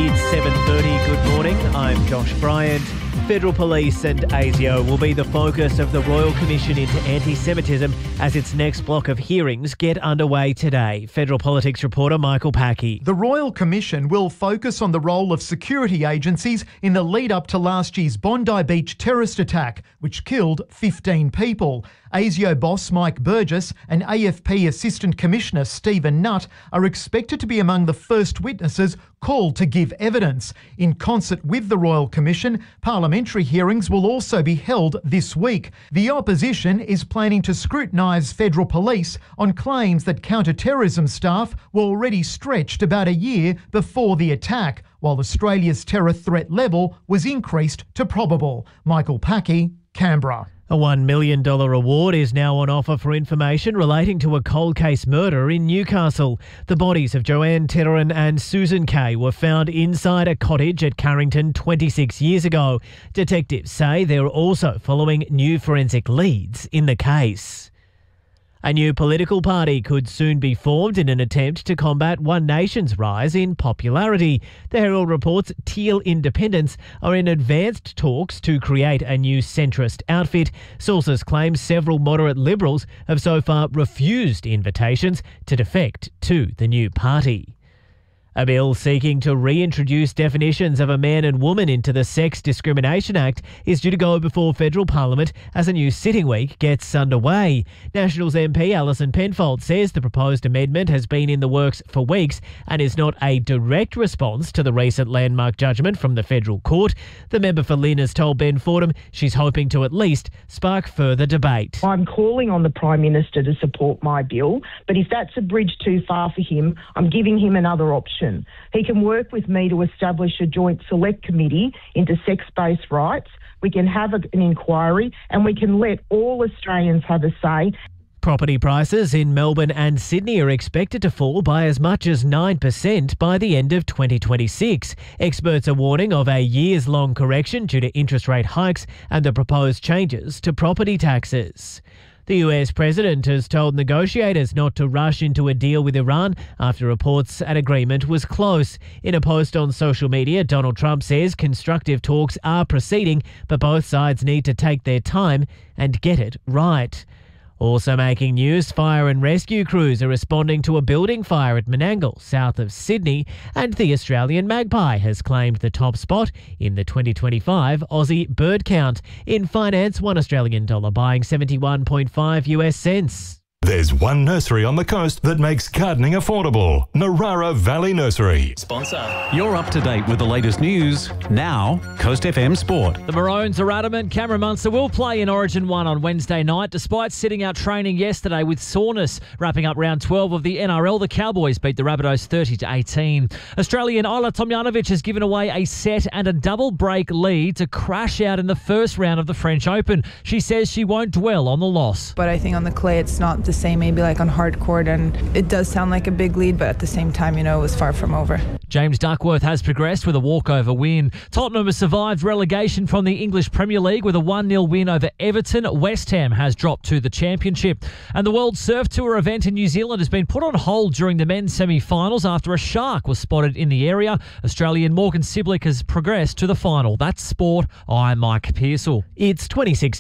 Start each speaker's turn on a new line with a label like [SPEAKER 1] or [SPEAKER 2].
[SPEAKER 1] It's 7:30. Good morning. I'm Josh Bryant. Federal Police and ASIO will be the focus of the Royal Commission into Anti-Semitism as its next block of hearings get underway today. Federal Politics reporter Michael Packey.
[SPEAKER 2] The Royal Commission will focus on the role of security agencies in the lead-up to last year's Bondi Beach terrorist attack, which killed 15 people. ASIO boss Mike Burgess and AFP Assistant Commissioner Stephen Nutt are expected to be among the first witnesses called to give evidence. In concert with the Royal Commission, parliamentary hearings will also be held this week. The opposition is planning to scrutinise federal police on claims that counter-terrorism staff were already stretched about a year before the attack, while Australia's terror threat level was increased to probable. Michael Packey, Canberra.
[SPEAKER 1] A $1 million award is now on offer for information relating to a cold case murder in Newcastle. The bodies of Joanne Titteran and Susan Kay were found inside a cottage at Carrington 26 years ago. Detectives say they're also following new forensic leads in the case. A new political party could soon be formed in an attempt to combat One Nation's rise in popularity. The Herald reports Teal Independents are in advanced talks to create a new centrist outfit. Sources claim several moderate Liberals have so far refused invitations to defect to the new party. A bill seeking to reintroduce definitions of a man and woman into the Sex Discrimination Act is due to go before federal parliament as a new sitting week gets underway. Nationals MP Alison Penfold says the proposed amendment has been in the works for weeks and is not a direct response to the recent landmark judgment from the federal court. The member for Lynn has told Ben Fordham she's hoping to at least spark further debate.
[SPEAKER 3] I'm calling on the Prime Minister to support my bill, but if that's a bridge too far for him, I'm giving him another option. He can work with me to establish a joint select committee into sex-based rights. We can have an inquiry and we can let all Australians have a say.
[SPEAKER 1] Property prices in Melbourne and Sydney are expected to fall by as much as 9% by the end of 2026. Experts are warning of a years-long correction due to interest rate hikes and the proposed changes to property taxes. The US president has told negotiators not to rush into a deal with Iran after reports an agreement was close. In a post on social media, Donald Trump says constructive talks are proceeding, but both sides need to take their time and get it right. Also making news, fire and rescue crews are responding to a building fire at Menangle, south of Sydney, and the Australian magpie has claimed the top spot in the 2025 Aussie bird count. In finance, $1 Australian buying 71.5 US cents.
[SPEAKER 4] There's one nursery on the coast that makes gardening affordable. Narara Valley Nursery.
[SPEAKER 5] Sponsor. You're up to date with the latest news. Now, Coast FM Sport.
[SPEAKER 6] The Maroons are adamant Cameron Munster will play in Origin 1 on Wednesday night. Despite sitting out training yesterday with soreness. Wrapping up round 12 of the NRL, the Cowboys beat the Rabbitohs 30-18. Australian Isla Tomljanovic has given away a set and a double break lead to crash out in the first round of the French Open. She says she won't dwell on the loss.
[SPEAKER 7] But I think on the clay it's not the same, maybe like on hard court, and it does sound like a big lead, but at the same time, it was far from over.
[SPEAKER 6] James Duckworth has progressed with a walkover win. Tottenham has survived relegation from the English Premier League with a 1-0 win over Everton. West Ham has dropped to the Championship. And the World Surf Tour event in New Zealand has been put on hold during the men's semi-finals after a shark was spotted in the area. Australian Morgan Siblick has progressed to the final. That's sport. I'm Mike Pearsall.
[SPEAKER 1] It's 26